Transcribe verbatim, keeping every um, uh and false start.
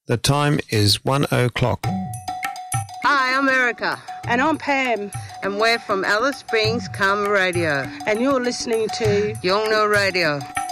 The time is one o'clock. Hi, I'm Erica. And I'm Pam. And we're from Alice Springs Karma Radio. And you're listening to Yolngu Radio.